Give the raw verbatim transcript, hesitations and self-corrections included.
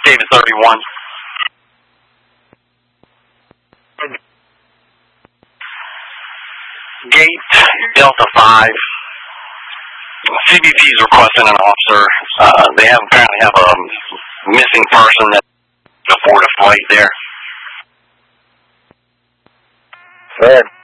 David thirty-one. Gate Delta five. C B P is requesting an officer. Uh, they have apparently have a missing person that can afford a flight there. Go ahead.